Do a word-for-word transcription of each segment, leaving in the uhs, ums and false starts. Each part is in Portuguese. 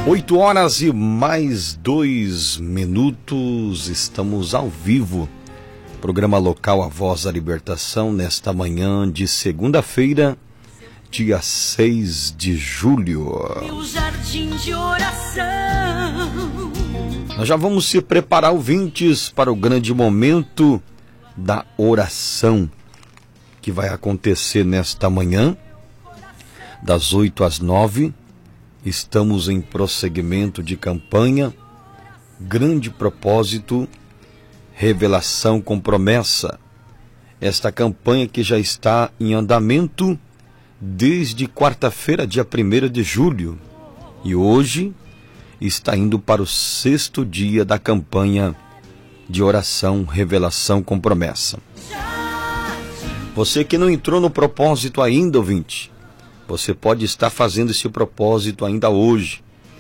Oito horas e mais dois minutos, estamos ao vivo. Programa local A Voz da Libertação, nesta manhã de segunda-feira, dia seis de julho. Meu jardim de oração. Nós já vamos se preparar, ouvintes, para o grande momento da oração, que vai acontecer nesta manhã, das oito às nove. Estamos em prosseguimento de campanha, grande propósito, revelação com promessa. Esta campanha que já está em andamento desde quarta-feira, dia primeiro de julho. E hoje está indo para o sexto dia da campanha de oração, revelação com promessa. Você que não entrou no propósito ainda, ouvinte, você pode estar fazendo esse propósito ainda hoje,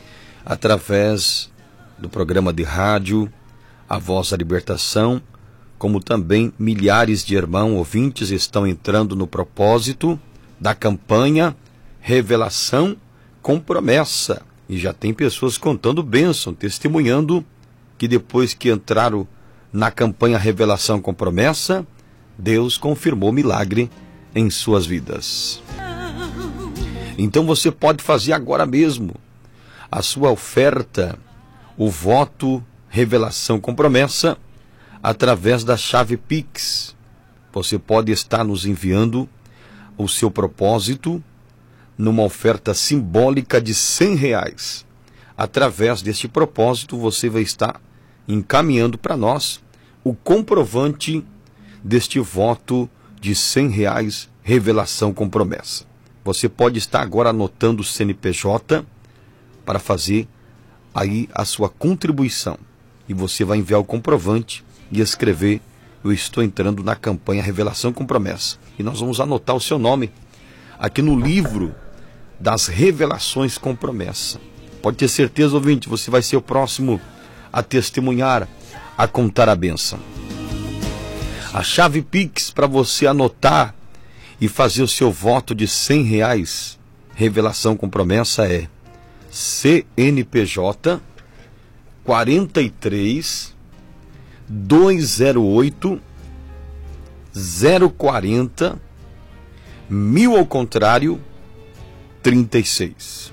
através do programa de rádio A Voz da Libertação, como também milhares de irmãos ouvintes estão entrando no propósito da campanha Revelação com Promessa. E já tem pessoas contando bênção, testemunhando que depois que entraram na campanha Revelação com Promessa, Deus confirmou milagre em suas vidas. Então você pode fazer agora mesmo a sua oferta, o voto, revelação com promessa, através da chave Pix. Você pode estar nos enviando o seu propósito numa oferta simbólica de cem reais. Através deste propósito, você vai estar encaminhando para nós o comprovante deste voto de cem reais, revelação com promessa. Você pode estar agora anotando o C N P J para fazer aí a sua contribuição. E você vai enviar o comprovante e escrever: eu estou entrando na campanha Revelação com Promessa. E nós vamos anotar o seu nome aqui no livro das Revelações com Promessa. Pode ter certeza, ouvinte, você vai ser o próximo a testemunhar, a contar a bênção. A chave Pix para você anotar e fazer o seu voto de cem reais, revelação com promessa, é C N P J quarenta e três, duzentos e oito, zero quarenta, mil ao contrário, trinta e seis.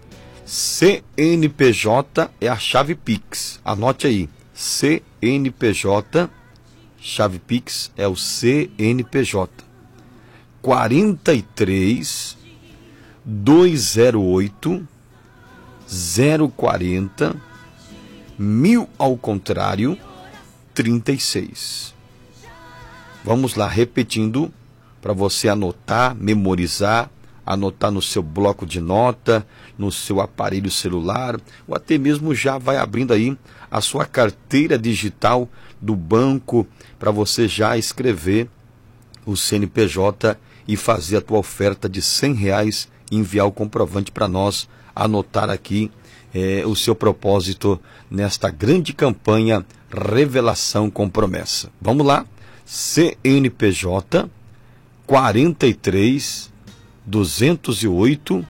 C N P J é a chave Pix. Anote aí. C N P J, chave Pix é o C N P J. quarenta e três, duzentos e oito, zero quarenta, mil ao contrário, trinta e seis. Vamos lá, repetindo, para você anotar, memorizar, anotar no seu bloco de nota, no seu aparelho celular, ou até mesmo já vai abrindo aí a sua carteira digital do banco, para você já escrever o C N P J e fazer a tua oferta de cem reais, enviar o comprovante para nós, anotar aqui é, o seu propósito nesta grande campanha Revelação com Promessa. Vamos lá, C N P J quarenta e três, duzentos e oito,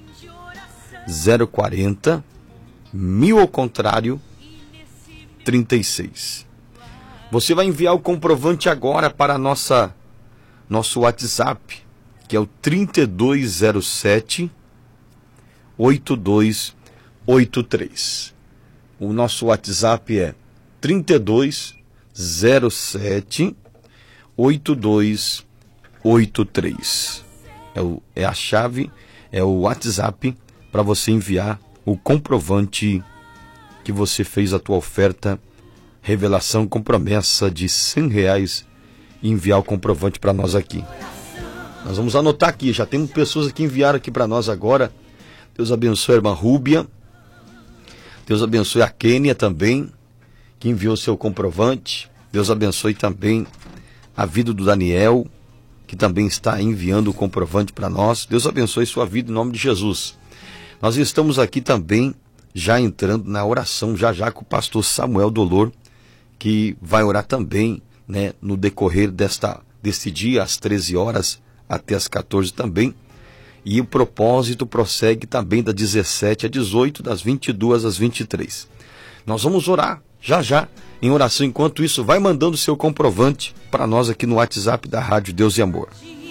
zero quarenta, mil ao contrário, trinta e seis. Você vai enviar o comprovante agora para a nossa nosso WhatsApp, que é o trinta e dois zero sete, oitenta e dois oitenta e três. O nosso WhatsApp é trinta e dois zero sete, oitenta e dois oitenta e três. É, o, é a chave, é o WhatsApp para você enviar o comprovante que você fez a tua oferta, revelação com promessa de cem reais, e enviar o comprovante para nós aqui. Nós vamos anotar aqui, já temos pessoas que enviaram aqui para nós agora. Deus abençoe a irmã Rúbia. Deus abençoe a Kênia também, que enviou seu comprovante. Deus abençoe também a vida do Daniel, que também está enviando o comprovante para nós. Deus abençoe sua vida em nome de Jesus. Nós estamos aqui também já entrando na oração, já já com o pastor Samuel Dolor, que vai orar também, né, no decorrer desta, deste dia, às treze horas até às quatorze também. E o propósito prossegue também das dezessete às dezoito, das vinte e duas às vinte e três. Nós vamos orar já já em oração. Enquanto isso, vai mandando seu comprovante para nós aqui no WhatsApp da Rádio Deus e Amor.